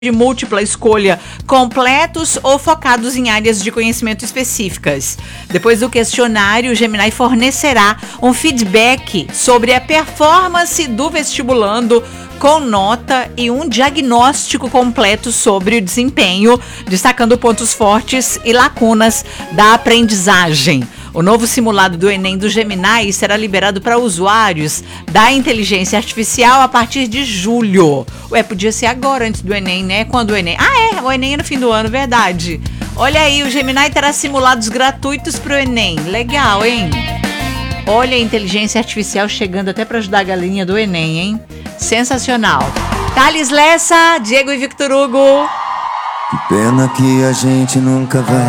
de múltipla escolha, completos ou focados em áreas de conhecimento específicas. Depois do questionário, o Gemini fornecerá um feedback sobre a performance do vestibulando com nota e um diagnóstico completo sobre o desempenho, destacando pontos fortes e lacunas da aprendizagem. O novo simulado do Enem do Gemini será liberado para usuários da inteligência artificial a partir de julho. Ué, podia ser agora, antes do Enem, né? Quando o Enem... o Enem é no fim do ano, verdade. Olha aí, o Gemini terá simulados gratuitos para o Enem. Legal, hein? Olha a inteligência artificial chegando até para ajudar a galinha do Enem, hein? Sensacional. Thales Lessa, Diego e Victor Hugo. Que pena que a gente nunca vai